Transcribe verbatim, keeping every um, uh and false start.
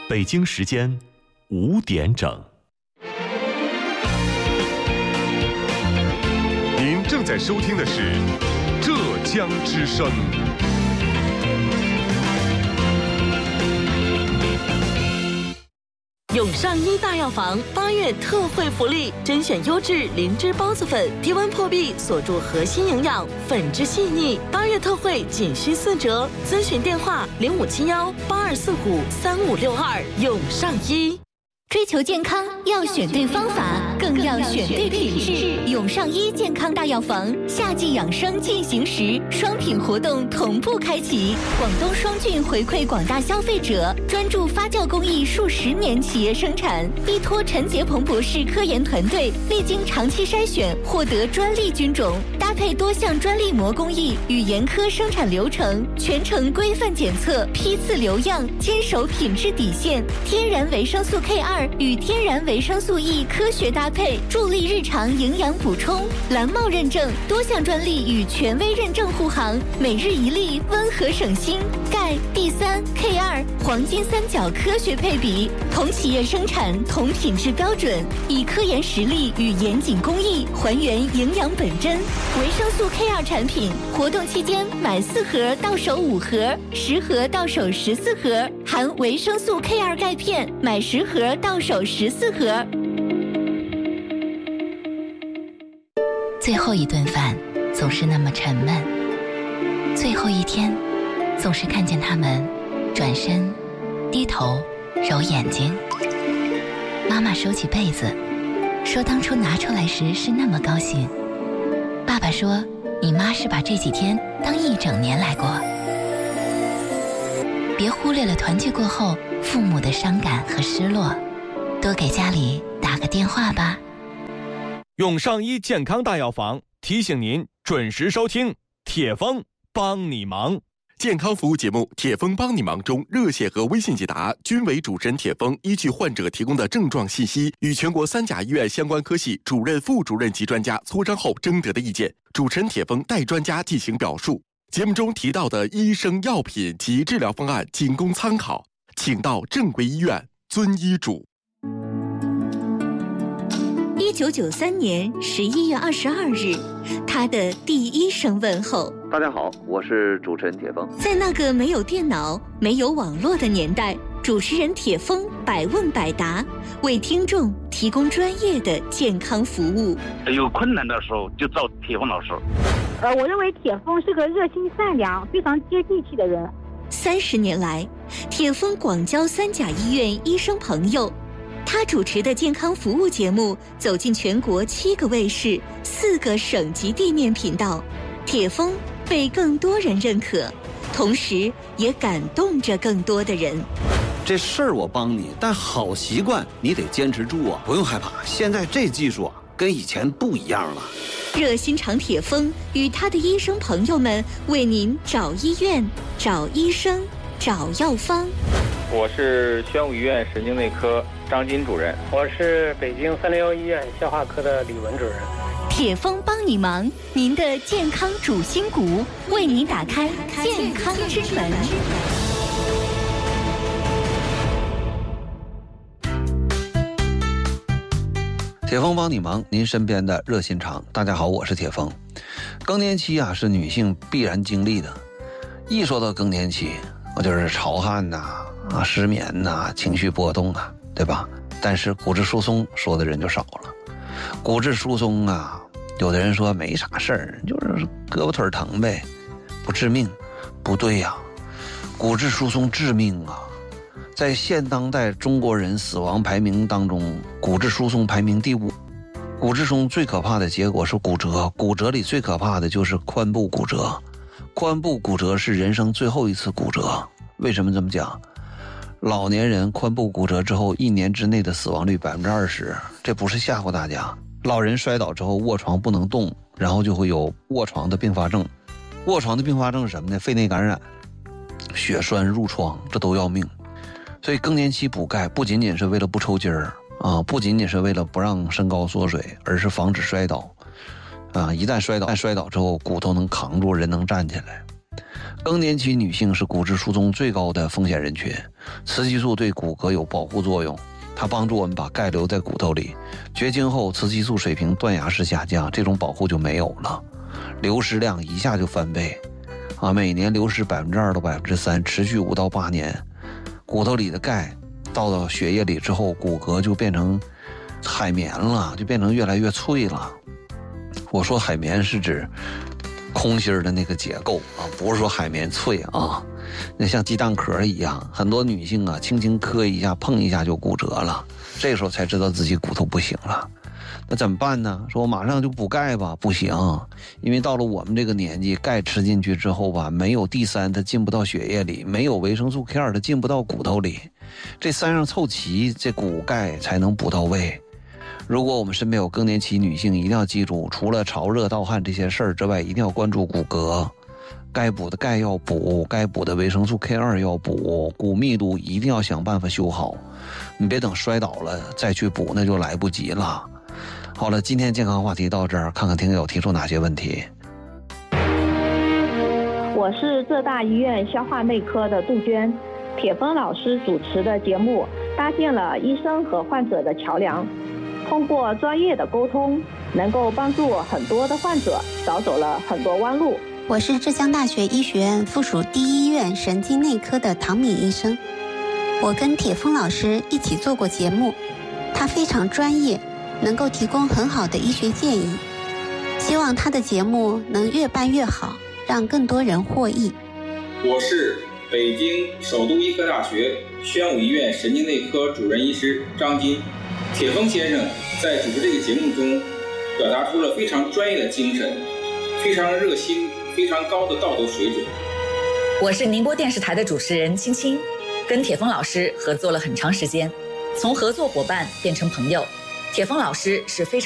北京时间五点整。 您正在收听的是浙江之声。 永上一大药房八月特惠福利，甄选优质灵芝孢子粉，低温破壁，锁住核心营养，粉质细腻。八月特惠仅需四折，咨询电话零五七幺八二四五三五六二。永上一。 追求健康要选对方法，更要选对品质。永上一健康大药房夏季养生进行时，双品活动同步开启。广东双菌回馈广大消费者，专注发酵工艺数十年企业生产，依托陈杰鹏博士科研团队，历经长期筛选，获得专利菌种，搭配多项专利膜工艺与严苛生产流程，全程规范检测，批次留样，坚守品质底线。天然维生素 K 二。与天然维生素 E 科学搭配，助力日常营养补充。蓝帽认证，多项专利与权威认证护航，每日一粒，温和省心。钙、D 三、K 二黄金三角科学配比，同企业生产，同品质标准，以科研实力与严谨工艺还原营养本真。维生素 K 二产品活动期间，买四盒到手五盒，十盒到手十四盒，含维生素 K 二钙片，买十盒到到手十四盒。 最后一顿饭总是那么沉闷，最后一天总是看见他们转身低头揉眼睛。妈妈收起被子说，当初拿出来时是那么高兴。爸爸说，你妈是把这几天当一整年来过。别忽略了团聚过后父母的伤感和失落，多给家里打个电话吧。 永上一健康大药房提醒您准时收听铁峰帮你忙。 健康服务节目《铁峰帮你忙》中，热线和微信解答均为主持人铁峰依据患者提供的症状信息，与全国三甲医院相关科系主任、副主任及专家磋商后征得的意见，主持人铁峰代专家进行表述。节目中提到的医生、药品及治疗方案仅供参考，请到正规医院遵医嘱。 一九九三年十一月二十二日，他的第一声问候。 大家好，我是主持人铁峰。 在那个没有电脑、没有网络的年代，主持人铁峰百问百答，为听众提供专业的健康服务。 有困难的时候就找铁峰老师。 呃，我认为铁峰是个热心善良、非常接地气的人。 三十年来，铁峰广交三甲医院医生朋友。他主持的健康服务节目走进全国七个卫视、四个省级地面频道，铁峰被更多人认可，同时也感动着更多的人。 这事儿我帮你，但好习惯你得坚持住啊！不用害怕，现在这技术啊，跟以前不一样了。 热心肠铁峰与他的医生朋友们为您找医院、找医生、找药方。 我是宣武医院神经内科张金主任， 我是北京三零幺医院消化科的李文主任。 铁峰帮你忙，您的健康主心骨，为您打开健康之门。 铁峰帮你忙，您身边的热心肠。大家好，我是铁峰。更年期啊，是女性必然经历的。一说到更年期，我就是潮汗呐、啊。啊，失眠呐、啊，情绪波动啊，对吧？但是骨质疏松说的人就少了。骨质疏松啊，有的人说没啥事儿，就是胳膊腿疼呗，不致命。不对呀、啊，骨质疏松致命啊！在现当代中国人死亡排名当中，骨质疏松排名第五。骨质疏松最可怕的结果是骨折，骨折里最可怕的就是髋部骨折。髋部骨折是人生最后一次骨折。为什么这么讲？老年人髋部骨折之后，一年之内的死亡率百分之二十，这不是吓唬大家。老人摔倒之后卧床不能动，然后就会有卧床的并发症。卧床的并发症是什么呢？肺内感染、血栓、褥疮，这都要命。所以更年期补钙不仅仅是为了不抽筋儿啊，不仅仅是为了不让身高缩水，而是防止摔倒啊。一旦摔倒，摔倒之后骨头能扛住，人能站起来。 更年期女性是骨质疏松最高的风险人群，雌激素对骨骼有保护作用，它帮助我们把钙留在骨头里。绝经后雌激素水平断崖式下降，这种保护就没有了，流失量一下就翻倍啊！每年流失百分之二到百分之三，持续五到八年，骨头里的钙到到血液里之后，骨骼就变成海绵了，就变成越来越脆了。我说海绵是指空心的那个结构啊，不是说海绵脆啊，那像鸡蛋壳一样。很多女性啊，轻轻磕一下、碰一下就骨折了，这时候才知道自己骨头不行了。那怎么办呢？说我马上就补钙吧，不行，因为到了我们这个年纪，钙吃进去之后吧，没有 D 三它进不到血液里，没有维生素 K 二它进不到骨头里，这三样凑齐，这骨钙才能补到位。如果我们身边有更年期女性，一定要记住，除了潮热盗汗这些事儿之外，一定要关注骨骼，该补的钙要补，该补的维生素 K 二 要补，骨密度一定要想办法修好，你别等摔倒了再去补，那就来不及了。好了，今天健康话题到这儿，看看听友提出哪些问题。 我是浙大医院消化内科的杜鹃，铁峰老师主持的节目搭建了医生和患者的桥梁，通过专业的沟通，能够帮助很多的患者少走了很多弯路。 我是浙江大学医学院附属第一医院神经内科的唐敏医生，我跟铁峰老师一起做过节目，他非常专业，能够提供很好的医学建议，希望他的节目能越办越好，让更多人获益。 我是北京首都医科大学宣武医院神经内科主任医师张金。铁峰先生在主持这个节目中表达出了非常专业的精神，非常热心，非常高的道德水准。 我是宁波电视台的主持人青青，跟铁峰老师合作了很长时间，从合作伙伴变成朋友。铁峰老师是非常